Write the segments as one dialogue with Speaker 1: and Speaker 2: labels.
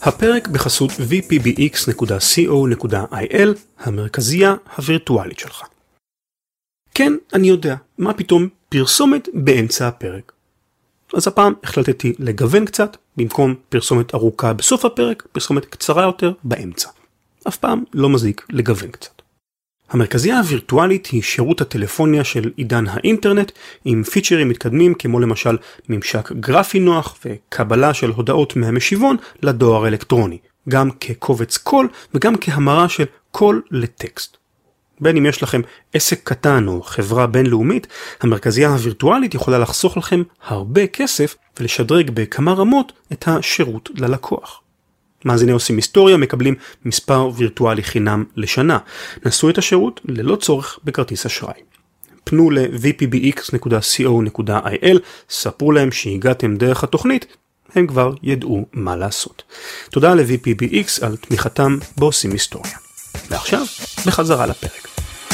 Speaker 1: הפרק בחסות vpbx.co.il, המרכזייה הווירטואלית שלך. כן, אני יודע, מה פתאום פרסומת באמצע הפרק. אז הפעם החלטתי לגוון קצת, במקום פרסומת ארוכה בסוף הפרק, פרסומת קצרה יותר באמצע. אף פעם לא מזיק לגוון קצת. המרכזייה הווירטואלית היא שירות הטלפוניה של עידן האינטרנט, עם פיצ'רים מתקדמים כמו למשל ממשק גרפי נוח וקבלה של הודעות מהמשיבון לדואר אלקטרוני, גם כקובץ קול וגם כהמרה של קול לטקסט. בין אם יש לכם עסק קטן או חברה בינלאומית, המרכזייה הווירטואלית יכולה לחסוך לכם הרבה כסף ולשדרג בכמה רמות את השירות ללקוח. מאזיני עושים היסטוריה מקבלים מספר וירטואלי חינם לשנה. נסו את השירות ללא צורך בכרטיס אשראי. פנו ל-vpbx.co.il, ספרו להם שהגעתם דרך התוכנית, הם כבר ידעו מה לעשות. תודה ל-vpbx על תמיכתם בעושים היסטוריה. ועכשיו, בחזרה לפרק.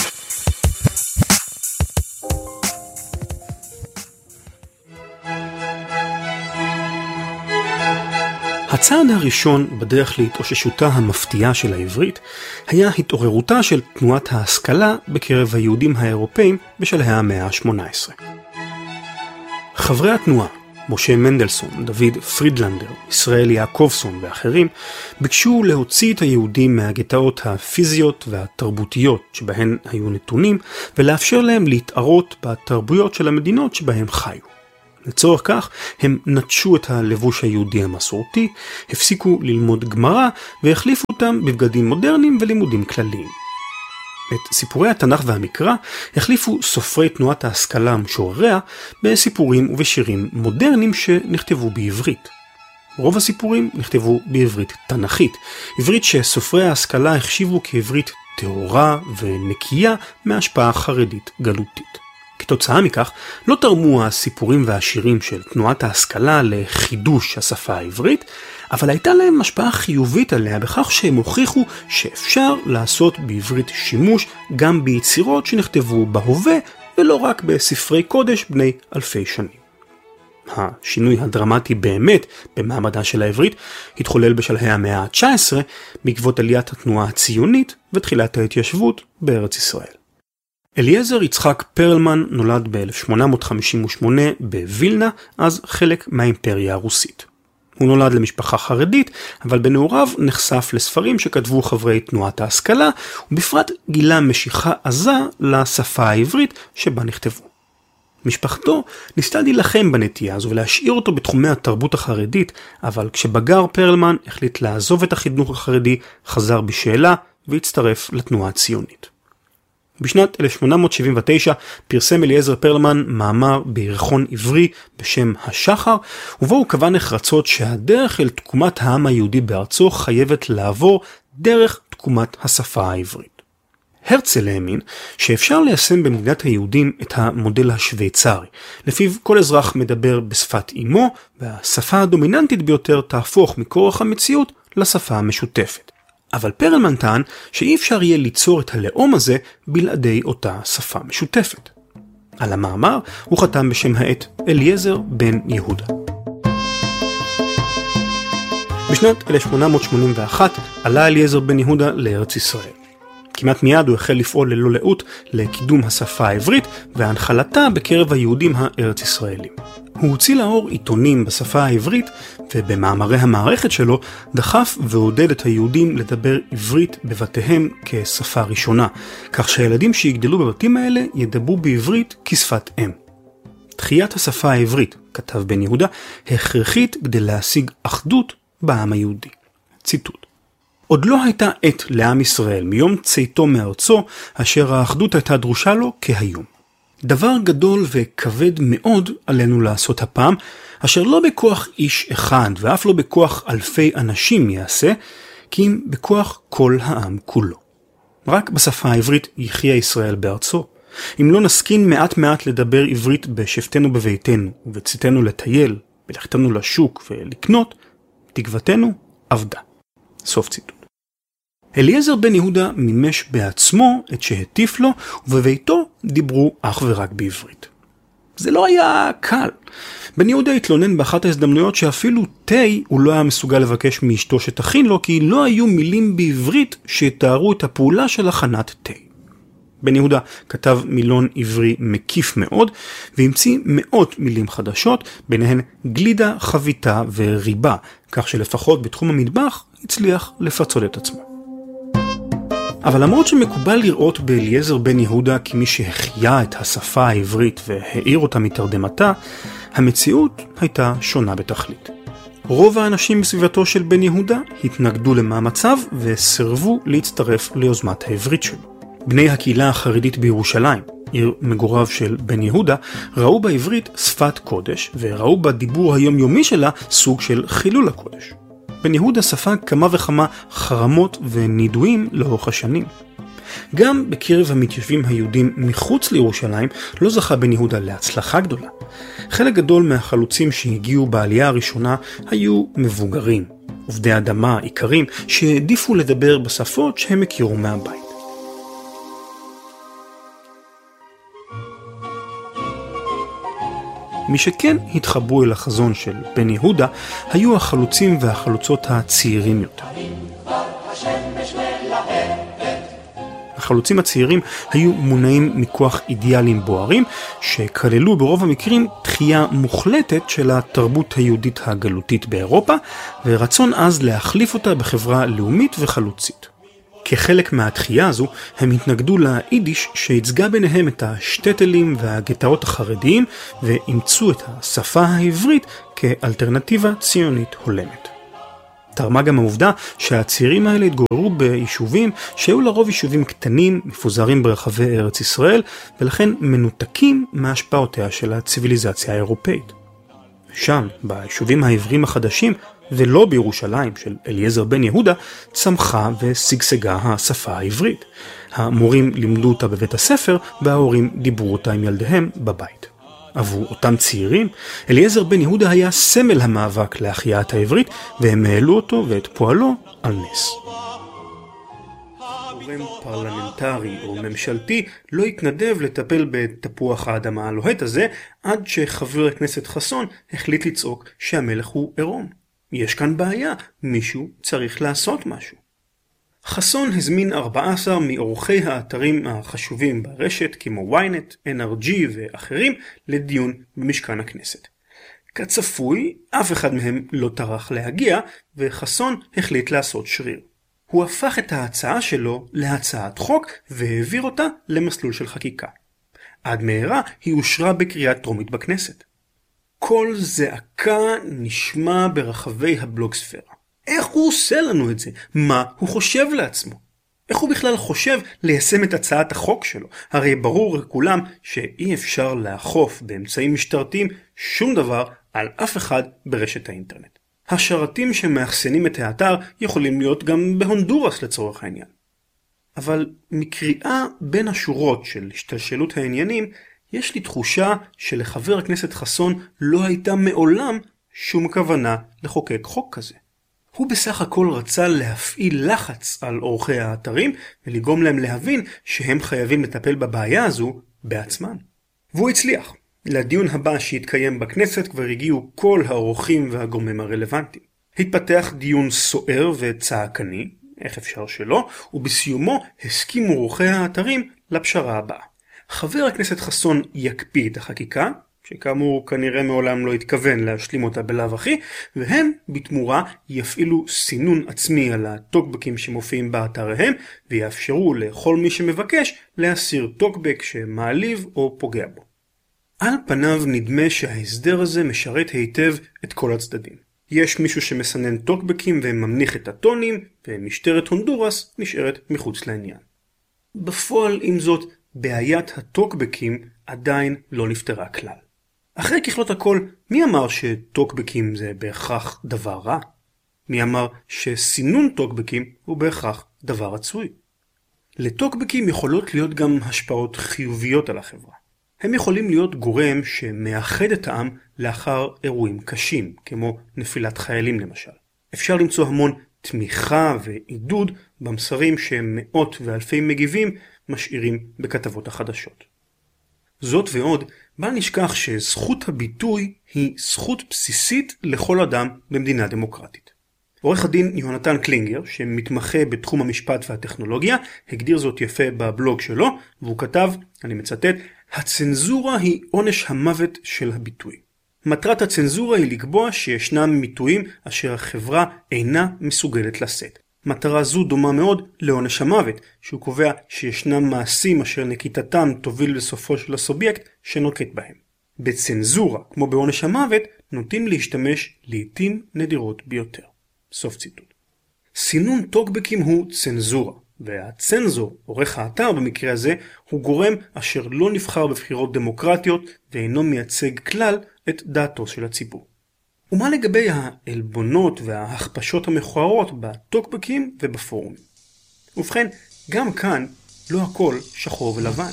Speaker 1: הצעד הראשון בדרך להתאוששותה המפתיעה של העברית היה התעוררותה של תנועת ההשכלה בקרב היהודים האירופאים בשלהי המאה ה-18. חברי התנועה, משה מנדלסון, דוד פרידלנדר, ישראל יעקובסון ואחרים, ביקשו להוציא את היהודים מהגטאות הפיזיות והתרבותיות שבהן היו נתונים, ולאפשר להם להתערות בתרבויות של המדינות שבהם חיו. לצורך כך הם נטשו את הלבוש היהודי המסורתי, הפסיקו ללמוד גמרא והחליפו אותם בבגדים מודרניים ולימודים כלליים. את סיפורי התנ"ך והמקרא החליפו סופרי תנועת ההשכלה המשורריה בסיפורים ובשירים מודרניים שנכתבו בעברית. רוב הסיפורים נכתבו בעברית תנ"כית, עברית שסופרי ההשכלה החשיבו כעברית טהורה ונקייה מהשפעה חרדית גלותית. כתוצאה מכך, לא תרמו הסיפורים והשירים של תנועת ההשכלה לחידוש השפה העברית, אבל הייתה להם השפעה חיובית עליה בכך שהם הוכיחו שאפשר לעשות בעברית שימוש גם ביצירות שנכתבו בהווה ולא רק בספרי קודש בני אלפי שנים. השינוי הדרמטי באמת במעמדה של העברית התחולל בשלהי המאה ה-19 בעקבות עליית התנועה הציונית ותחילת ההתיישבות בארץ ישראל. אליעזר יצחק פרלמן נולד ב-1858 בווילנה, אז חלק מהאימפריה הרוסית. הוא נולד למשפחה חרדית, אבל בנעוריו נחשף לספרים שכתבו חברי תנועת ההשכלה, ובפרט גילה משיכה עזה לשפה העברית שבה נכתבו. משפחתו ניסתה להילחם בנטייה הזו ולהשאיר אותו בתחומי התרבות החרדית, אבל כשבגר פרלמן החליט לעזוב את החינוך החרדי, חזר בשאלה והצטרף לתנועה הציונית. בשנת 1879 פרסם אליעזר פרלמן מאמר בירחון עברי בשם השחר, ובו הוא קבע נחרצות שהדרך אל תקומת העם היהודי בארצו חייבת לעבור דרך תקומת השפה העברית. הרצל האמין שאפשר ליישם במדינת היהודים את המודל השוויצרי, לפיו כל אזרח מדבר בשפת אמו, והשפה הדומיננטית ביותר תהפוך מכורח המציאות לשפה המשותפת. אבל פרלמן טען שאי אפשר יהיה ליצור את הלאום הזה בלעדי אותה שפה משותפת. על המאמר הוא חתם בשם העט אליעזר בן יהודה. בשנת 1881 עלה אליעזר בן יהודה לארץ ישראל. כמעט מיד הוא החל לפעול ללא לאות לקידום השפה העברית והנחלתה בקרב היהודים הארץ ישראלים. הוא הוציא לאור עיתונים בשפה העברית, ובמאמרי המערכת שלו דחף ועודד את היהודים לדבר עברית בבתיהם כשפה ראשונה, כך שהילדים שיגדלו בבתים האלה ידברו בעברית כשפת אם. תחיית השפה העברית, כתב בן יהודה, הכרחית כדי להשיג אחדות בעם היהודי. ציטוט: עוד לא הייתה עת לעם ישראל מיום צאתו מארצו, אשר האחדות הייתה דרושה לו כהיום. דבר גדול וכבד מאוד עלינו לעשות הפעם, אשר לא בכוח איש אחד ואף לא בכוח אלפי אנשים יעשה, כי אם בכוח כל העם כולו. רק בשפה העברית יחיה ישראל בארצו. אם לא נסכין מעט מעט לדבר עברית בשבתנו בביתנו, ובצאתנו לטייל, בלכתנו לשוק ולקנות, תקוותנו עבדה. סוף ציטוט. אליעזר בן יהודה מימש בעצמו את שהטיף לו, ובביתו דיברו אך ורק בעברית. זה לא היה קל. בן יהודה התלונן באחת ההזדמנויות שאפילו תה הוא לא היה מסוגל לבקש מאשתו שתכין לו, כי לא היו מילים בעברית שתארו את הפעולה של הכנת תה. בן יהודה כתב מילון עברי מקיף מאוד, והמציא מאות מילים חדשות, ביניהן גלידה, חביתה וריבה, כך שלפחות בתחום המטבח הצליח לפצות את עצמו. אבל למרות שמקובל לראות באליעזר בן יהודה כמי שהחיה את השפה העברית והעיר אותה מתרדמתה, המציאות הייתה שונה בתכלית. רוב האנשים בסביבתו של בן יהודה התנגדו למאמציו וסירבו להצטרף ליוזמת העברית שלו. בני הקהילה החרדית בירושלים, עיר מגוריו של בן יהודה, ראו בעברית שפת קודש וראו בדיבור היומיומי שלה סוג של חילול הקודש. בן יהודה ספג כמה וכמה חרמות ונידויים לאורך השנים. גם בקרב המתיישבים היהודים מחוץ לירושלים לא זכה בן יהודה להצלחה גדולה. חלק גדול מהחלוצים שהגיעו בעלייה הראשונה היו מבוגרים, עובדי אדמה, עיקרים, שהעדיפו לדבר בשפות שהם הכירו מהבית. מי שכן התחברו אל החזון של בן יהודה היו החלוצים והחלוצות הצעירים יותר. החלוצים הצעירים היו מונעים מכוח אידיאלים בוערים שכללו ברוב המקרים דחייה מוחלטת של התרבות היהודית הגלותית באירופה ורצון אז להחליף אותה בחברה לאומית וחלוצית. כחלק מהדחייה הזו הם התנגדו לאידיש שהצגה ביניהם את השטטלים והגטאות החרדיים ואימצו את השפה העברית כאלטרנטיבה ציונית הולמת. תרמה גם העובדה שהצעירים האלה התגוררו ביישובים שהיו לרוב יישובים קטנים, מפוזרים ברחבי ארץ ישראל, ולכן מנותקים מהשפעותיה של הציביליזציה האירופאית. שם, ביישובים העבריים החדשים, ולא בירושלים של אליעזר בן יהודה, צמחה וסגסגה השפה העברית. המורים לימדו אותה בבית הספר, וההורים דיברו אותה עם ילדיהם בבית. עבור אותם צעירים, אליעזר בן יהודה היה סמל המאבק להחייאת העברית, והם העלו אותו ואת פועלו על נס. גורם פרלמנטרי או ממשלתי לא התנדב לטפל בתפוח האדמה הלוהט הזה, עד שחבר הכנסת חסון החליט לצעוק שהמלך הוא עירום. יש כאן בעיה, מישהו צריך לעשות משהו. חסון הזמין 14 מאורחי האתרים החשובים ברשת, כמו ynet, NRG ואחרים, לדיון במשכן הכנסת. כצפוי, אף אחד מהם לא טרח להגיע, וחסון החליט לעשות שריר. הוא הפך את ההצעה שלו להצעת חוק, והעביר אותה למסלול של חקיקה. עד מהרה היא אושרה בקריאה טרומית בכנסת. כל זעקה נשמע ברחבי הבלוגספירה. איך הוא עושה לנו את זה? מה הוא חושב לעצמו? איך הוא בכלל חושב ליישם את הצעת החוק שלו? הרי ברור לכולם שאי אפשר לאכוף באמצעים משטרתיים שום דבר על אף אחד ברשת האינטרנט. השרתים שמאחסנים את האתר יכולים להיות גם בהונדורס לצורך העניין. אבל מקריאה בין השורות של השתלשלות העניינים, יש לי תחושה שלחבר הכנסת חסון לא הייתה מעולם שום כוונה לחוקק חוק כזה. הוא בסך הכל רצה להפעיל לחץ על אורחי האתרים ולגרום להם להבין שהם חייבים לטפל בבעיה הזו בעצמם. והוא הצליח. לדיון הבא שהתקיים בכנסת כבר הגיעו כל האורחים והגורמים הרלוונטיים. התפתח דיון סוער וצעקני, איך אפשר שלא, ובסיומו הסכימו אורחי האתרים לפשרה הבאה. חבר הכנסת חסון יקפיא את החקיקה, שכאמור כנראה מעולם לא התכוון להשלים אותה בלאו הכי, והם בתמורה יפעילו סינון עצמי על הטוקבקים שמופיעים באתריהם, ויאפשרו לכל מי שמבקש להסיר טוקבק שמעליב או פוגע בו. על פניו נדמה שההסדר הזה משרת היטב את כל הצדדים. יש מישהו שמסנן טוקבקים וממניח את הטונים, ומשטרת הונדורס נשארת מחוץ לעניין. בפועל עם זאת, בעיית הטוקבקים עדיין לא נפתרה כלל. אחרי ככלות הכל, מי אמר שטוקבקים זה בהכרח דבר רע? מי אמר שסינון טוקבקים הוא בהכרח דבר רצוי? לטוקבקים יכולות להיות גם השפעות חיוביות על החברה. הם יכולים להיות גורם שמאחד את העם לאחר אירועים קשים, כמו נפילת חיילים למשל. אפשר למצוא המון תמיכה ועידוד במסרים שמאות ואלפי מגיבים משאירים בכתבות החדשות. זאת ועוד, בל נשכח שזכות הביטוי היא זכות בסיסית לכל אדם במדינה דמוקרטית. עורך הדין יונתן קלינגר, שמתמחה בתחום המשפט והטכנולוגיה, הגדיר זאת יפה בבלוג שלו, והוא כתב, אני מצטט, הצנזורה היא עונש המוות של הביטוי. מטרת הצנזורה היא לקבוע שישנם ביטויים אשר החברה אינה מסוגלת לשאת. מטרה זו דומה מאוד לעונש המוות, שהוא קובע שישנם מעשים אשר נקיטתם תוביל בסופו של הסובייקט שנוקט בהם. בצנזורה, כמו בעונש המוות, נוטים להשתמש לעתים נדירות ביותר. סוף ציטוט. סינון טוקבקים הוא צנזורה, והצנזור, עורך האתר במקרה הזה, הוא גורם אשר לא נבחר בבחירות דמוקרטיות ואינו מייצג כלל את דעתו של הציבור. ומה לגבי העלבונות וההכפשות המכוערות בטוקבקים ובפורומים? ובכן, גם כאן לא הכל שחור ולבן.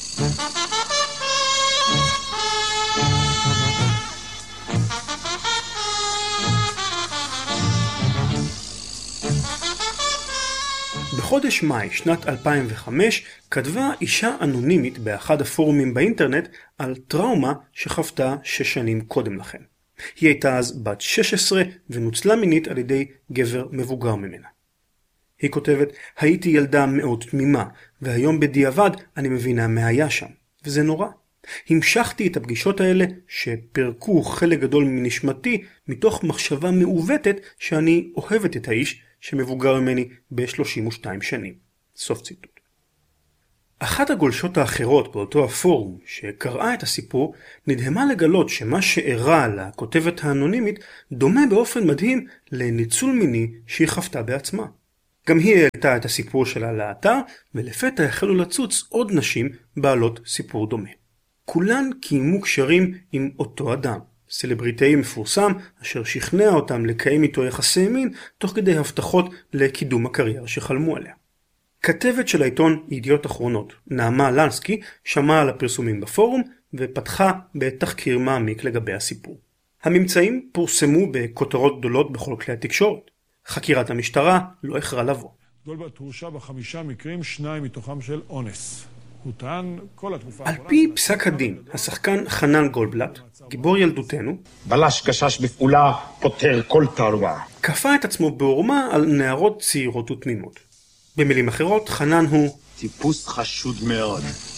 Speaker 1: בחודש מאי שנת 2005 כתבה אישה אנונימית באחד הפורומים באינטרנט על טראומה שחוותה 6 שנים קודם לכן. היא הייתה אז בת 16 ונוצלה מינית על ידי גבר מבוגר ממנה. היא כותבת, הייתי ילדה מאוד תמימה, והיום בדיעבד אני מבינה מה היה שם, וזה נורא. המשכתי את הפגישות האלה שפרקו חלק גדול מנשמתי מתוך מחשבה מעוותת שאני אוהבת את האיש שמבוגר ממני ב-32 שנים. סוף ציטוט. אחת הגולשות האחרות באותו הפורום שקראה את הסיפור נדהמה לגלות שמה שאירע לכותבת האנונימית דומה באופן מדהים לניצול מיני שהיא חוותה בעצמה. גם היא העלתה את הסיפור שלה לאתר ולפתע החלו לצוץ עוד נשים בעלות סיפור דומה. כולן קיימו קשרים עם אותו אדם, סלבריטאי מפורסם אשר שכנע אותם לקיים איתו יחסי מין תוך כדי הבטחות לקידום הקריירה שחלמו עליה. כתבת של העיתון ידיעות אחרונות, נעמה לנסקי, שמעה על הפרסומים בפורום ופתחה בתחקיר מעמיק לגבי הסיפור. הממצאים פורסמו בכותרות גדולות בכל כלי התקשורת. חקירת המשטרה לא איחרה לבוא.
Speaker 2: גולדבלט הורשע ב5 מקרים, 2 מתוכם של אונס. הוא טען כל התקופה...
Speaker 1: על פי פסק הדין, השחקן חנן גולדבלט, גיבור ילדותנו,
Speaker 3: בלש גשש בפעולה, פותר כל תעלומה.
Speaker 1: כפה את עצמו בעורמה על נערות צעירות ותמימות. במילים אחרות, חנן הוא
Speaker 3: טיפוס חשוד מאוד.